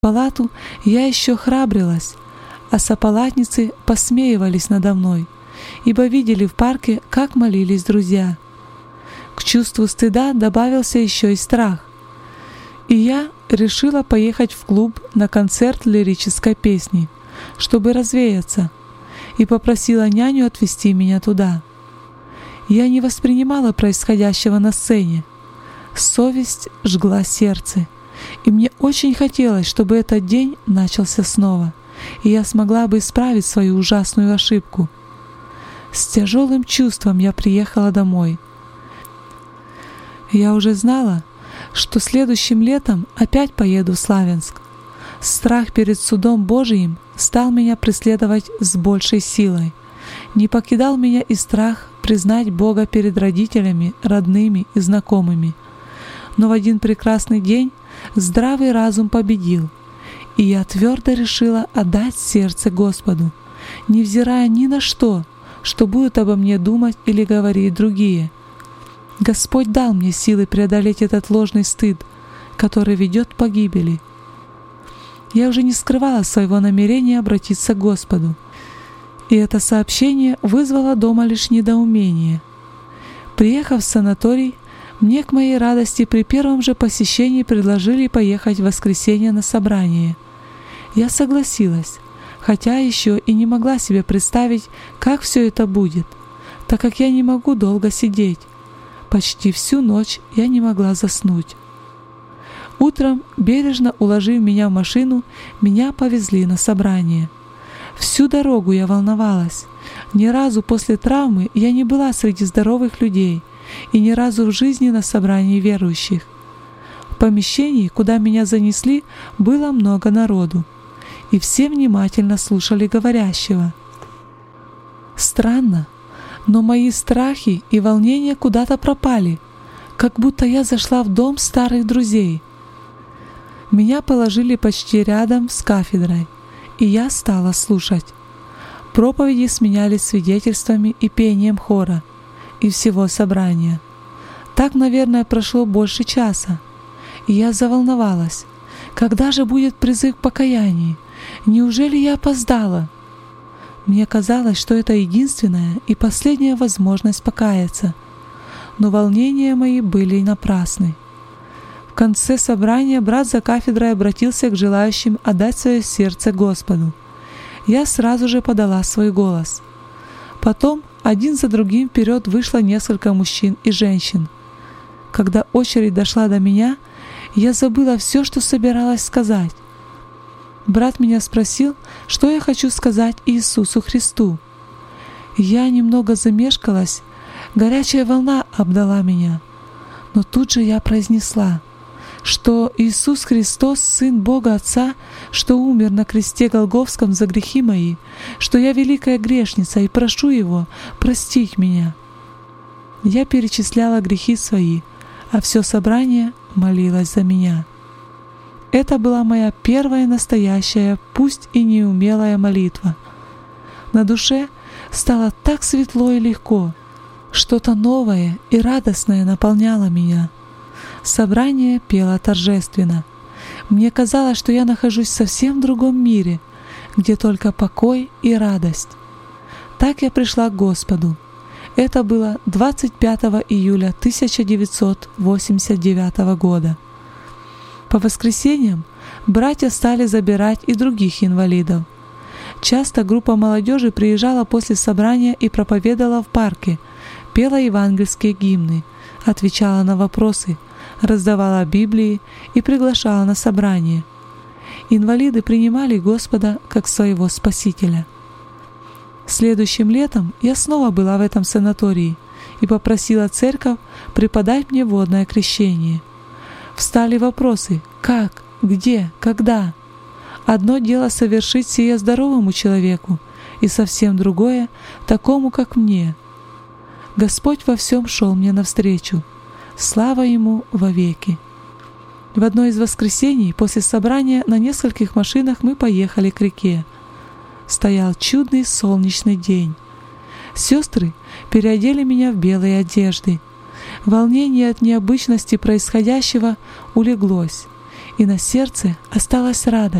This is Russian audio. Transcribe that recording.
палату я еще храбрилась, а сопалатницы посмеивались надо мной, ибо видели в парке, как молились друзья. К чувству стыда добавился еще и страх. И я решила поехать в клуб на концерт лирической песни, чтобы развеяться, и попросила няню отвезти меня туда. Я не воспринимала происходящего на сцене. Совесть жгла сердце, и мне очень хотелось, чтобы этот день начался снова, и я смогла бы исправить свою ужасную ошибку. С тяжелым чувством я приехала домой. Я уже знала, что следующим летом опять поеду в Славянск. Страх перед судом Божиим стал меня преследовать с большей силой. Не покидал меня и страх признать Бога перед родителями, родными и знакомыми. Но в один прекрасный день здравый разум победил, и я твердо решила отдать сердце Господу, невзирая ни на что будут обо мне думать или говорить другие. Господь дал мне силы преодолеть этот ложный стыд, который ведет к погибели. Я уже не скрывала своего намерения обратиться к Господу, и это сообщение вызвало дома лишь недоумение. Приехав в санаторий, мне к моей радости при первом же посещении предложили поехать в воскресенье на собрание. Я согласилась, хотя еще и не могла себе представить, как все это будет, так как я не могу долго сидеть. Почти всю ночь я не могла заснуть. Утром, бережно уложив меня в машину, меня повезли на собрание. Всю дорогу я волновалась. Ни разу после травмы я не была среди здоровых людей и ни разу в жизни на собрании верующих. В помещении, куда меня занесли, было много народу, и все внимательно слушали говорящего. Странно, но мои страхи и волнения куда-то пропали, как будто я зашла в дом старых друзей. Меня положили почти рядом с кафедрой, и я стала слушать. Проповеди сменялись свидетельствами и пением хора и всего собрания. Так, наверное, прошло больше часа, и я заволновалась. Когда же будет призыв к покаянию? Неужели я опоздала? Мне казалось, что это единственная и последняя возможность покаяться, но волнения мои были напрасны. В конце собрания брат за кафедрой обратился к желающим отдать свое сердце Господу. Я сразу же подала свой голос. Потом один за другим вперед вышло несколько мужчин и женщин. Когда очередь дошла до меня, я забыла все, что собиралась сказать. Брат меня спросил, что я хочу сказать Иисусу Христу. Я немного замешкалась, горячая волна обдала меня. Но тут же я произнесла, что Иисус Христос, Сын Бога Отца, что умер на кресте Голгофском за грехи мои, что я великая грешница и прошу Его простить меня. Я перечисляла грехи свои, а все собрание молилось за меня. Это была моя первая настоящая, пусть и неумелая молитва. На душе стало так светло и легко, что-то новое и радостное наполняло меня. Собрание пело торжественно. Мне казалось, что я нахожусь в совсем другом мире, где только покой и радость. Так я пришла к Господу. Это было 25 июля 1989 года. По воскресеньям братья стали забирать и других инвалидов. Часто группа молодежи приезжала после собрания и проповедовала в парке, пела евангельские гимны, отвечала на вопросы, раздавала Библии и приглашала на собрание. Инвалиды принимали Господа как своего Спасителя. Следующим летом я снова была в этом санатории и попросила церковь преподать мне водное крещение. Встали вопросы: как, где, когда. Одно дело совершить сие здоровому человеку, и совсем другое такому, как мне. Господь во всем шел мне навстречу. Слава Ему вовеки. В одно из воскресений после собрания на нескольких машинах мы поехали к реке. Стоял чудный солнечный день. Сестры переодели меня в белые одежды. Волнение от необычности происходящего улеглось, и на сердце осталась радость.